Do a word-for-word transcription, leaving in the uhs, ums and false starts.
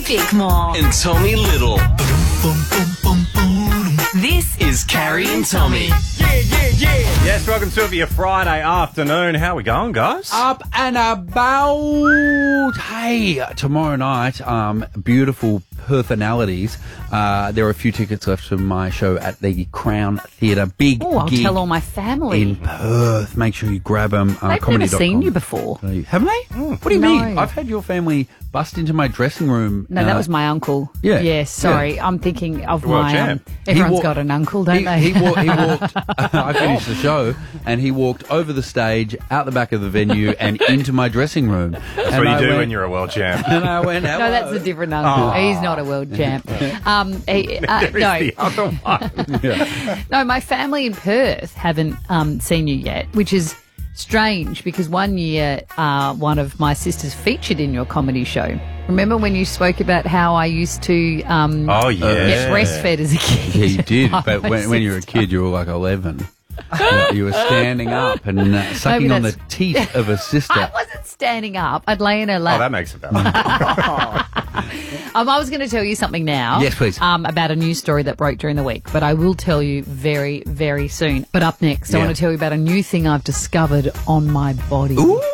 Bickmore. And Tommy Little. This is Carrie and Tommy. Yeah, yeah, yeah. Yes, welcome to your Friday afternoon. How we going, guys? Up and about. Hey, tomorrow night, um, beautiful personalities. Uh, there are a few tickets left for my show at the Crown Theatre. Big Oh, I'll gig tell all my family. in Perth. Make sure you grab them. Uh, They've comedy never dot seen com. you before. Haven't they? What do you No. mean? I've had your family bust into my dressing room. No, that uh, was my uncle. yeah, Yes, sorry. I'm thinking of Well, my... Um, champ. everyone's wa- got an uncle, don't he, they? He, wa- he walked. I finished the show, and he walked over the stage, out the back of the venue, and into my dressing room. That's what you do when you're a world champ. And I went, No, that's a different uncle. He's not a world champ. Um, he, uh, There is no, the other one. no, my family in Perth haven't um, seen you yet, which is strange because one year uh, one of my sisters featured in your comedy show. Remember when you spoke about how I used to um, Oh, yeah. get breastfed as a kid? Yeah, you did. by But my when, when you were a sister. kid, you were like eleven. You- you were standing up and uh, sucking on the that's- teeth of a I sister. wasn't standing up. I'd lay in her Oh, lap. that makes it better. Um, I was going to tell you something now. Yes, please. Um, about a news story that broke during the week, but I will tell you very, very soon. But up next, I Yeah. want to tell you about a new thing I've discovered on my body. Ooh,